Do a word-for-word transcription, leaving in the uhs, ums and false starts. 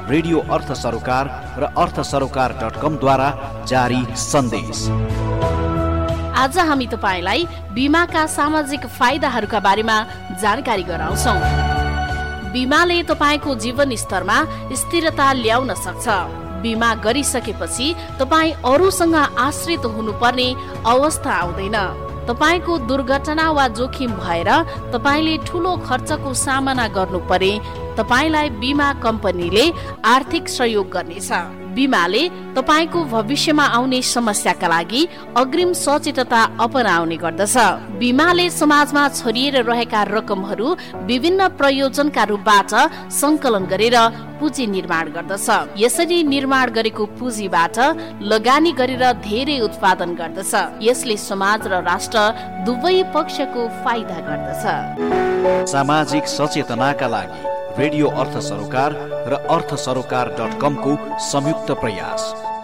Radio अर्थ सरोकार र अर्थ सरोकार डट कम द्वारा जारी सन्देश। आज हामी तपाईलाई बीमाका सामाजिक फाइदाहरूका बारेमा जानकारी गराउँछौँ। बीमाले तपाईको जीवन स्तरमा स्थिरता ल्याउन सक्छ। बीमा गरिसकेपछि तपाईँ अरूसँग आश्रित हुनुपर्ने अवस्था आउँदैन। तपाईको दुर्घटना वा जोखिम भएर तपाईले ठूलो खर्चको सामना गर्नु परे तपाईलाई बीमा कम्पनीले आर्थिक सहयोग गर्नेछ। बीमाले तपाईको भविष्यमा आउने समस्याका लागि अग्रिम सचेतता अपनाउने गर्दछ। बीमाले समाजमा छरिएर रहेका रकमहरू विभिन्न प्रयोजनका रूपबाट संकलन गरेर पुँजी निर्माण गर्दछ। यसरी निर्माण गरेको पुँजीबाट लगानी गरेर धेरै उत्पादन गर्दछ। यसले समाज र राष्ट्र दुवै पक्षको फाइदा गर्दछ। सामाजिक सचेतनाका लागि रेडियो अर्थ सरोकार र अर्थ सरोकार डट कम को संयुक्त प्रयास।